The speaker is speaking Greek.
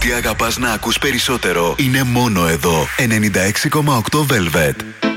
Ό,τι αγαπάς να ακούς περισσότερο είναι μόνο εδώ. 96,8 Velvet.